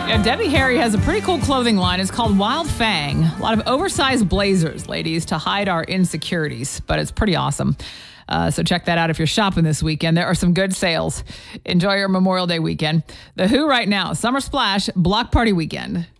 Yeah, Debbie Harry has a pretty cool clothing line. It's called Wild Fang. A lot of oversized blazers, ladies, to hide our insecurities, but it's pretty awesome. So check that out if you're shopping this weekend. There are some good sales. Enjoy your Memorial Day weekend. The Who right now, Summer Splash Block Party Weekend.